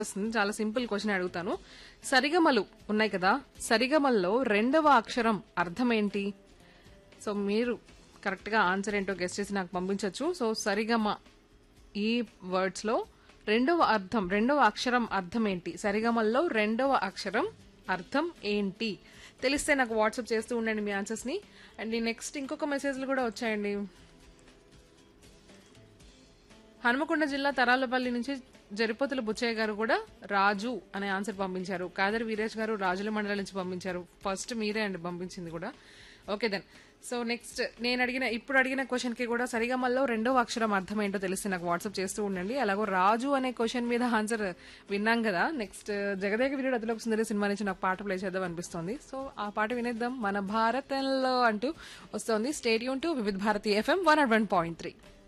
వస్తుంది. చాలా simple question అడుగుతాను. సరిగమలు ఉన్నాయి కదా, సరిగమల్లో రెండవ అక్షరం అర్థం ఏంటి? సో మీరు కరెక్ట్ గా ఆన్సర్ ఏంటో గెస్ట్ చేసి నాకు పంపించవచ్చు. సో సరిగమ ఈ వర్డ్స్ లో రెండవ అక్షరం అర్థం ఏంటి? సరిగమల్లో రెండవ అక్షరం అర్థం ఏంటి తెలిస్తే నాకు వాట్సాప్ చేస్తూ ఉండండి మీ ఆన్సర్స్ ని. అండ్ నెక్స్ట్ ఇంకొక మెసేజ్లు కూడా వచ్చాయండి. హనుమకొండ జిల్లా తరాలపల్లి నుంచి జరిపోతుల బుచ్చయ్య గారు కూడా రాజు అనే ఆన్సర్ పంపించారు. కాదర్ వీరేష్ గారు రాజుల మండలం నుంచి పంపించారు. ఫస్ట్ మీరే అండి పంపించింది కూడా. Okay then. సో నెక్స్ట్ ఇప్పుడు అడిగిన క్వశ్చన్ కి కూడా సరిగమల్లో రెండవ అక్షరం అర్థం ఏంటో తెలిస్తే నాకు వాట్సాప్ చేస్తూ ఉండండి. అలాగో రాజు అనే క్వశ్చన్ మీద ఆన్సర్ విన్నాం కదా. నెక్స్ట్ జగదేక వీరుడు అతిలోక సుందరి సినిమా నుంచి నాకు పాట ప్లే చేద్దాం అనిపిస్తోంది. సో ఆ పాట వినేద్దాం. మన భారతంలో అంటూ వస్తోంది. స్టేడియం టు వివిధ భారతి FM 101.3.